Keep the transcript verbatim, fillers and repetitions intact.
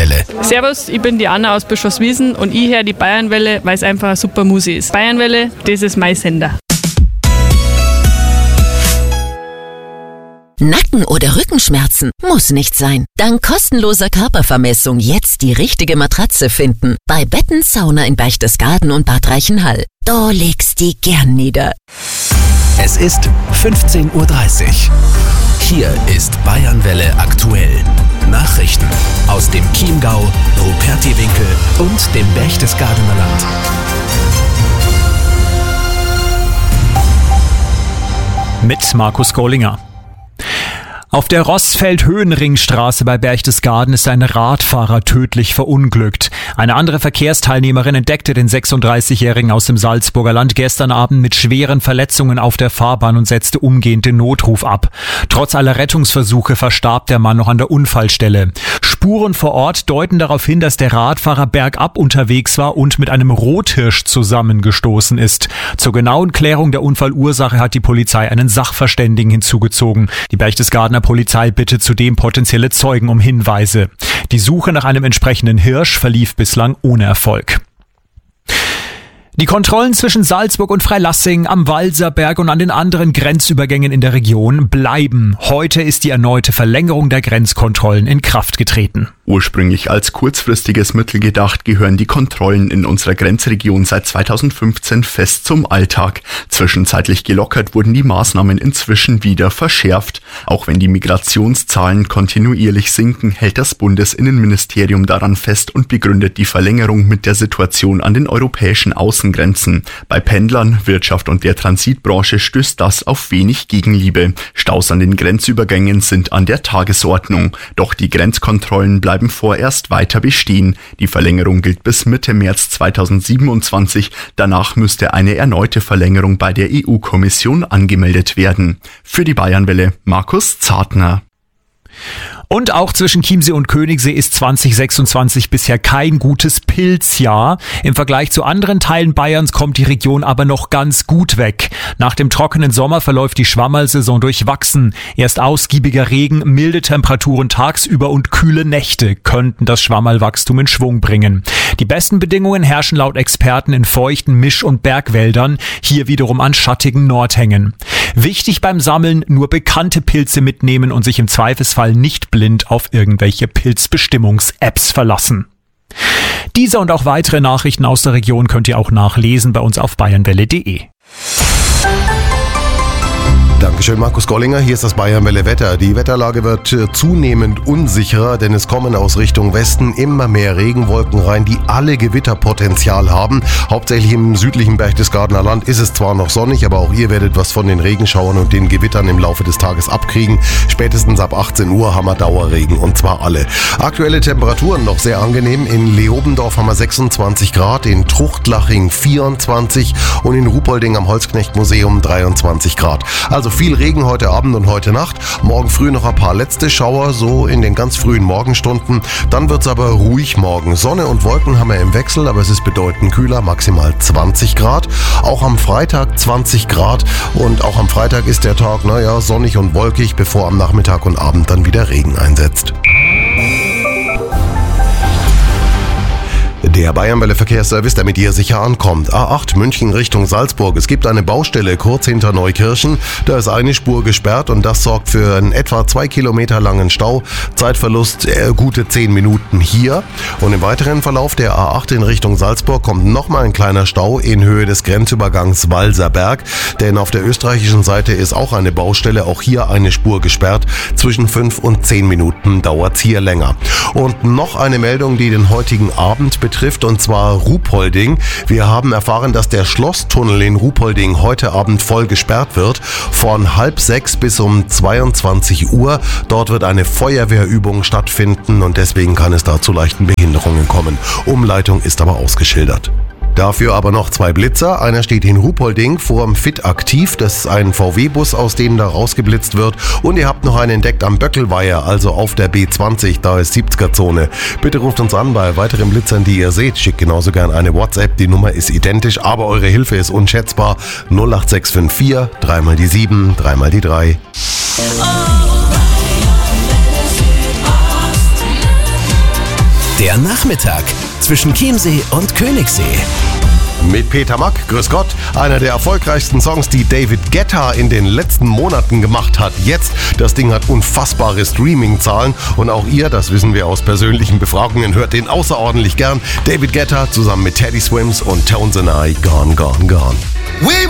Bayernwelle. Servus, ich bin die Anna aus Bischofswiesen und ich höre die Bayernwelle, weil es einfach eine super Musik ist. Bayernwelle, das ist mein Sender. Nacken- oder Rückenschmerzen? Muss nicht sein. Dank kostenloser Körpervermessung jetzt die richtige Matratze finden. Bei Betten Sauna in Berchtesgaden und Bad Reichenhall. Da legst die gern nieder. Es ist fünfzehn Uhr dreißig. Hier ist Bayernwelle aktuell. Nachrichten aus dem Chiemgau, Rupertiwinkel und dem Berchtesgadener Land. Mit Markus Gollinger. Auf der Rossfeld-Höhenringstraße bei Berchtesgaden ist ein Radfahrer tödlich verunglückt. Eine andere Verkehrsteilnehmerin entdeckte den sechsunddreißigjährigen aus dem Salzburger Land gestern Abend mit schweren Verletzungen auf der Fahrbahn und setzte umgehend den Notruf ab. Trotz aller Rettungsversuche verstarb der Mann noch an der Unfallstelle. Spuren vor Ort deuten darauf hin, dass der Radfahrer bergab unterwegs war und mit einem Rothirsch zusammengestoßen ist. Zur genauen Klärung der Unfallursache hat die Polizei einen Sachverständigen hinzugezogen. Die Berchtesgadener Polizei bittet zudem potenzielle Zeugen um Hinweise. Die Suche nach einem entsprechenden Hirsch verlief bislang ohne Erfolg. Die Kontrollen zwischen Salzburg und Freilassing, am Walserberg und an den anderen Grenzübergängen in der Region bleiben. Heute ist die erneute Verlängerung der Grenzkontrollen in Kraft getreten. Ursprünglich als kurzfristiges Mittel gedacht, gehören die Kontrollen in unserer Grenzregion seit zweitausendfünfzehn fest zum Alltag. Zwischenzeitlich gelockert wurden die Maßnahmen inzwischen wieder verschärft. Auch wenn die Migrationszahlen kontinuierlich sinken, hält das Bundesinnenministerium daran fest und begründet die Verlängerung mit der Situation an den europäischen Außengrenzen. Bei Pendlern, Wirtschaft und der Transitbranche stößt das auf wenig Gegenliebe. Staus an den Grenzübergängen sind an der Tagesordnung. Doch die Grenzkontrollen bleiben vorerst weiter bestehen. Die Verlängerung gilt bis Mitte März zweitausendsiebenundzwanzig. Danach müsste eine erneute Verlängerung bei der E U-Kommission angemeldet werden. Für die Bayernwelle Markus Zartner. Und auch zwischen Chiemsee und Königssee ist zwanzig sechsundzwanzig bisher kein gutes Pilzjahr. Im Vergleich zu anderen Teilen Bayerns kommt die Region aber noch ganz gut weg. Nach dem trockenen Sommer verläuft die Schwammerlsaison durchwachsen. Erst ausgiebiger Regen, milde Temperaturen tagsüber und kühle Nächte könnten das Schwammerlwachstum in Schwung bringen. Die besten Bedingungen herrschen laut Experten in feuchten Misch- und Bergwäldern, hier wiederum an schattigen Nordhängen. Wichtig beim Sammeln, nur bekannte Pilze mitnehmen und sich im Zweifelsfall nicht blind auf irgendwelche Pilzbestimmungs-Apps verlassen. Diese und auch weitere Nachrichten aus der Region könnt ihr auch nachlesen bei uns auf bayernwelle punkt de. Dankeschön, Markus Gollinger. Hier ist das Bayernwelle Wetter. Die Wetterlage wird zunehmend unsicherer, denn es kommen aus Richtung Westen immer mehr Regenwolken rein, die alle Gewitterpotenzial haben. Hauptsächlich im südlichen Berchtesgadener Land ist es zwar noch sonnig, aber auch ihr werdet was von den Regenschauern und den Gewittern im Laufe des Tages abkriegen. Spätestens ab achtzehn Uhr haben wir Dauerregen, und zwar alle. Aktuelle Temperaturen noch sehr angenehm. In Leobendorf haben wir sechsundzwanzig Grad, in Truchtlaching vierundzwanzig und in Ruhpolding am Holzknecht-Museum dreiundzwanzig Grad. Also viel Regen heute Abend und heute Nacht. Morgen früh noch ein paar letzte Schauer, so in den ganz frühen Morgenstunden. Dann wird es aber ruhig morgen. Sonne und Wolken haben wir im Wechsel, aber es ist bedeutend kühler, maximal zwanzig Grad. Auch am Freitag zwanzig Grad. Und auch am Freitag ist der Tag, naja, sonnig und wolkig, bevor am Nachmittag und Abend dann wieder Regen einsetzt. Der Bayernwelle Verkehrsservice, der mit dir sicher ankommt. A acht München Richtung Salzburg. Es gibt eine Baustelle kurz hinter Neukirchen. Da ist eine Spur gesperrt und das sorgt für einen etwa zwei Kilometer langen Stau. Zeitverlust äh, gute zehn Minuten hier. Und im weiteren Verlauf der A acht in Richtung Salzburg kommt nochmal ein kleiner Stau in Höhe des Grenzübergangs Walserberg. Denn auf der österreichischen Seite ist auch eine Baustelle. Auch hier eine Spur gesperrt. Zwischen fünf und zehn Minuten dauert es hier länger. Und noch eine Meldung, die den heutigen Abend betrifft. Und zwar Ruhpolding. Wir haben erfahren, dass der Schlosstunnel in Ruhpolding heute Abend voll gesperrt wird. Von halb sechs bis um zweiundzwanzig Uhr. Dort wird eine Feuerwehrübung stattfinden und deswegen kann es da zu leichten Behinderungen kommen. Umleitung ist aber ausgeschildert. Dafür aber noch zwei Blitzer. Einer steht in Ruhpolding vorm Fit Aktiv. Das ist ein V W-Bus, aus dem da rausgeblitzt wird. Und ihr habt noch einen entdeckt am Böckelweiher, also auf der B zwanzig. Da ist siebziger-Zone. Bitte ruft uns an bei weiteren Blitzern, die ihr seht. Schickt genauso gern eine WhatsApp. Die Nummer ist identisch, aber eure Hilfe ist unschätzbar. null acht sechs fünf vier, dreimal die sieben, dreimal die drei. Der Nachmittag zwischen Chiemsee und Königssee. Mit Peter Mack, grüß Gott, einer der erfolgreichsten Songs, die David Guetta in den letzten Monaten gemacht hat. Jetzt, das Ding hat unfassbare Streaming-Zahlen und auch ihr, das wissen wir aus persönlichen Befragungen, hört den außerordentlich gern. David Guetta zusammen mit Teddy Swims und Tones and I, Gone, Gone, Gone. We